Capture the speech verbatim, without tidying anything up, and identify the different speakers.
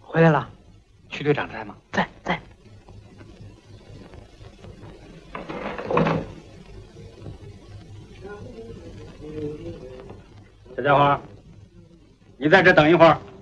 Speaker 1: 回来了。
Speaker 2: 徐队长在吗？
Speaker 1: 在在。
Speaker 3: 小家伙，你在这等一会儿，